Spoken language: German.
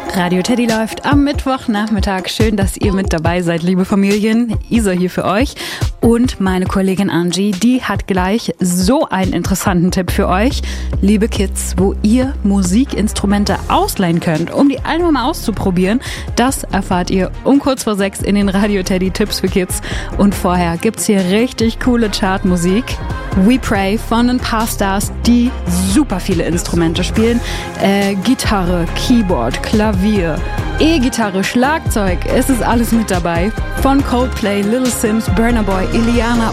Radio Teddy läuft am Mittwochnachmittag. Schön, dass ihr mit dabei seid, liebe Familien. Isa hier für euch. Und meine Kollegin Angie, die hat gleich so einen interessanten Tipp für euch. Liebe Kids, wo ihr Musikinstrumente ausleihen könnt, um die einfach mal auszuprobieren. Das erfahrt ihr um kurz vor 6 in den Radio Teddy Tipps für Kids. Und vorher gibt's hier richtig coole Chartmusik. We Pray von ein paar Stars, die super viele Instrumente spielen. Gitarre, Keyboard, Klavier, E-Gitarre, Schlagzeug, es ist alles mit dabei. Von Coldplay, Little Sims, Burna Boy, Iliana